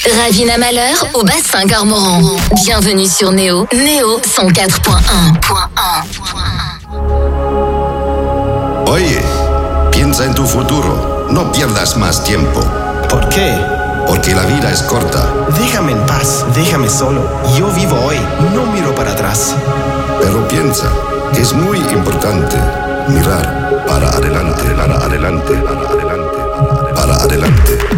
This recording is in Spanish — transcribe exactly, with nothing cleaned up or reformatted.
Ravina Malheur au bassin Cormoran. Bienvenue sur Néo. Néo cent quatre point un. Oye, piensa en tu futuro. No pierdas más tiempo. ¿Por qué? Porque la vida es corta. Déjame en paz, déjame solo. Yo vivo hoy, no miro para atrás. Pero piensa que es muy importante mirar para adelante, para adelante, para adelante, para adelante. Para adelante.